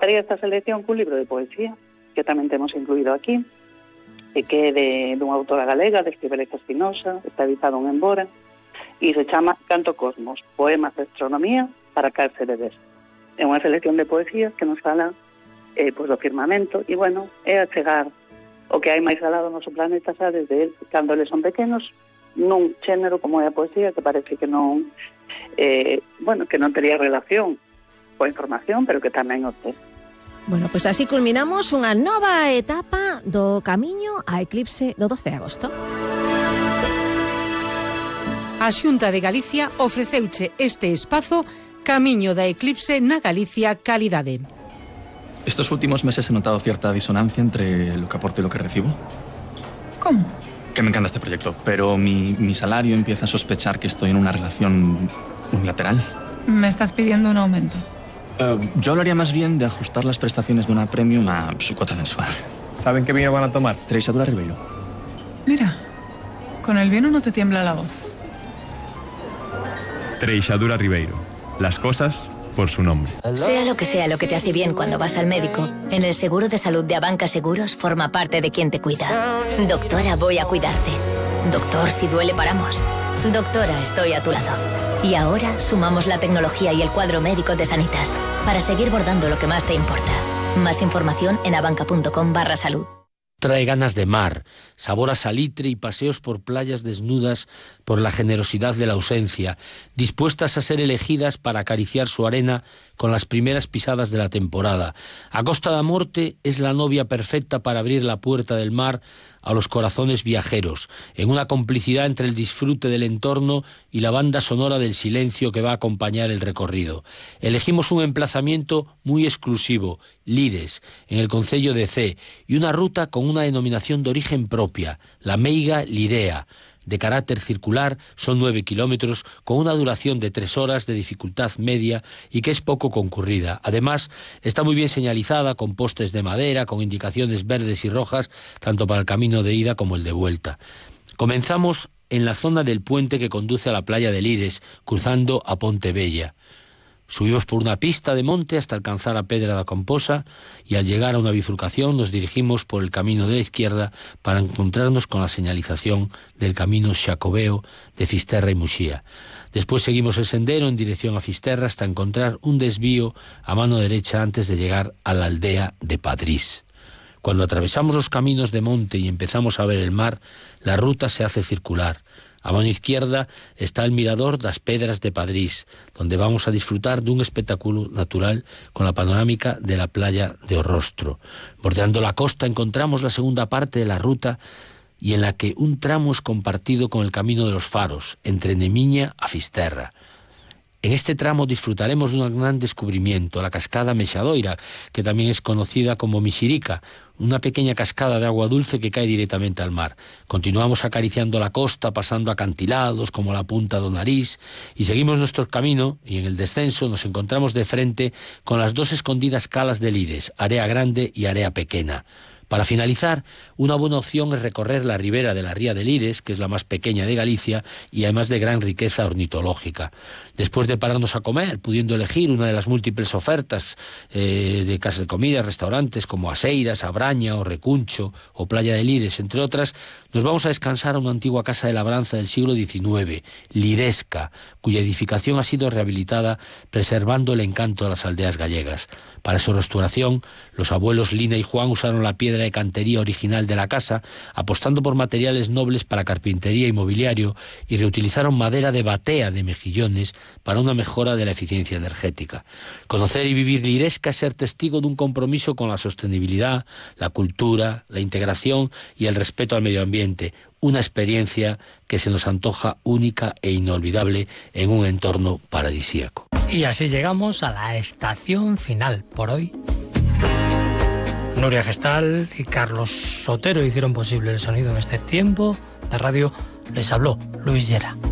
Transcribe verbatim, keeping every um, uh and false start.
pecharía esta selección cun libro de poesía, que tamén temos incluído aquí, e que é de, dunha autora galega, de Escribeleca Espinosa, está editado en Embora, e se chama Canto Cosmos, poemas de astronomía para caerse bebés. É unha selección de poesías que nos fala eh, pues, do firmamento, e, bueno, é a chegar o que hai máis alado no noso planeta, xa desde el, cando eles son pequenos, nun xénero como é a poesía, que parece que non, eh, bueno, que non tería relación coa información, pero que tamén o ten. Bueno, pois pues así culminamos unha nova etapa do camiño a eclipse do doce de agosto. A Xunta de Galicia ofreceuche este espazo Camiño da eclipse na Galicia Calidade. Estos últimos meses he notado cierta disonancia entre lo que aporto y lo que recibo. ¿Cómo? Que me encanta este proyecto, pero mi, mi salario empieza a sospechar que estoy en una relación unilateral. ¿Me estás pidiendo un aumento? Uh, yo hablaría más bien de ajustar las prestaciones de una premium a su cuota mensual. ¿Saben qué vino van a tomar? Treixadura Ribeiro. Mira, con el vino no te tiembla la voz. Treixadura Ribeiro. Las cosas por su nombre. Sea lo que sea lo que te hace bien cuando vas al médico, en el seguro de salud de Abanca Seguros forma parte de quien te cuida. Doctora, voy a cuidarte. Doctor, si duele paramos. Doctora, estoy a tu lado. Y ahora sumamos la tecnología y el cuadro médico de Sanitas para seguir bordando lo que más te importa. Más información en abanca.com barra salud. Trae ganas de mar, sabor a salitre y paseos por playas desnudas por la generosidad de la ausencia, dispuestas a ser elegidas para acariciar su arena con las primeras pisadas de la temporada. A Costa da Morte es la novia perfecta para abrir la puerta del mar a los corazones viajeros, en una complicidad entre el disfrute del entorno y la banda sonora del silencio que va a acompañar el recorrido. Elegimos un emplazamiento muy exclusivo, Lires, en el concello de Cee, y una ruta con una denominación de origen propia, la Meiga Lirea. De carácter circular, son nueve kilómetros, con una duración de tres horas, de dificultad media y que es poco concurrida. Además, está muy bien señalizada, con postes de madera, con indicaciones verdes y rojas, tanto para el camino de ida como el de vuelta. Comenzamos en la zona del puente que conduce a la playa de Lires, cruzando a Pontebella. Subimos por una pista de monte hasta alcanzar a Pedra da Composa y al llegar a una bifurcación nos dirigimos por el camino de la izquierda para encontrarnos con la señalización del camino Xacobeo de Fisterra y Muxía. Después seguimos el sendero en dirección a Fisterra hasta encontrar un desvío a mano derecha antes de llegar a la aldea de Padrís. Cuando atravesamos los caminos de monte y empezamos a ver el mar, la ruta se hace circular. A mano izquierda está el mirador das Pedras de Padrís, donde vamos a disfrutar de un espectáculo natural con la panorámica de la playa de Orrostro. Bordeando la costa encontramos la segunda parte de la ruta y en la que un tramo es compartido con el camino de los faros, entre Nemiña a Fisterra. En este tramo disfrutaremos de un gran descubrimiento, la cascada Mexadoira, que también es conocida como Mixirica, una pequeña cascada de agua dulce que cae directamente al mar. Continuamos acariciando la costa, pasando acantilados como la Punta do Nariz, y seguimos nuestro camino, y en el descenso nos encontramos de frente con las dos escondidas calas de Lires, Area Grande y Area Pequena. Para finalizar, una buena opción es recorrer la ribera de la Ría de Lires, que es la más pequeña de Galicia y además de gran riqueza ornitológica. Después de pararnos a comer, pudiendo elegir una de las múltiples ofertas eh, de casas de comida, restaurantes como Aseiras, Abraña o Recuncho o Playa de Lires, entre otras, nos vamos a descansar a una antigua casa de labranza del siglo diecinueve, Liresca, cuya edificación ha sido rehabilitada preservando el encanto de las aldeas gallegas. Para su restauración, los abuelos Lina y Juan usaron la piedra de cantería original de la casa, apostando por materiales nobles para carpintería y mobiliario, y reutilizaron madera de batea de mejillones para una mejora de la eficiencia energética. Conocer y vivir Liresca es ser testigo de un compromiso con la sostenibilidad, la cultura, la integración y el respeto al medio ambiente, una experiencia que se nos antoja única e inolvidable en un entorno paradisíaco. Y así llegamos a la estación final por hoy. Nuria Gestal y Carlos Sotero hicieron posible el sonido en este tiempo. De radio les habló Luis Llera.